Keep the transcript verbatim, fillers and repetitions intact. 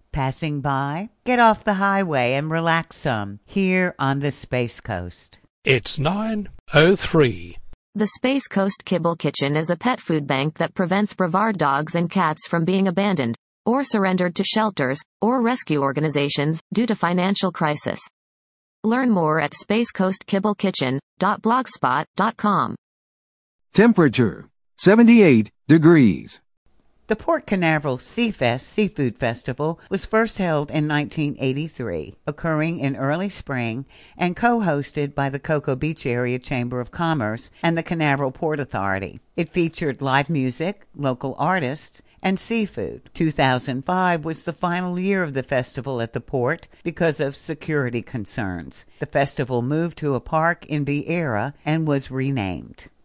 Passing by? Get off the highway and relax some here on the Space Coast. It's nine oh three. The Space Coast Kibble Kitchen is a pet food bank that prevents Brevard dogs and cats from being abandoned, or surrendered to shelters, or rescue organizations, due to financial crisis. Learn more at space coast kibble kitchen dot blogspot dot com. Temperature, seventy-eight degrees. The Port Canaveral Seafest Seafood Festival was first held in nineteen eighty-three, occurring in early spring and co-hosted by the Cocoa Beach Area Chamber of Commerce and the Canaveral Port Authority. It featured live music, local artists, and seafood. two thousand five was the final year of the festival at the port because of security concerns. The festival moved to a park in Viera and was renamed.